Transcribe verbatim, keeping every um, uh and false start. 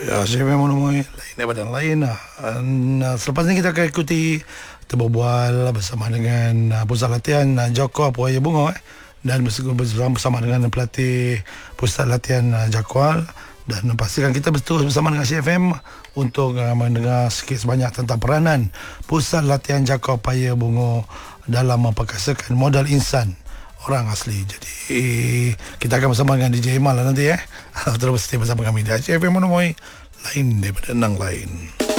Ya, saya memang lain daripada yang lain lah. Dan, uh, selepas ni kita akan ikuti, kita berbual bersama dengan uh, pusat latihan uh, Jaguar Buaya Bungo eh. Dan bersama, bersama dengan pelatih pusat latihan uh, Jaguar. Dan pastikan kita betul bersama dengan C F M untuk uh, mendengar sikit sebanyak tentang peranan pusat latihan Jaguar Buaya Bungo dalam memperkasakan modal insan orang asli. Jadi kita akan bersama dengan D J Imal lah nanti eh. Terus bersama kami di C F M Monomoy, lain daripada nang lain.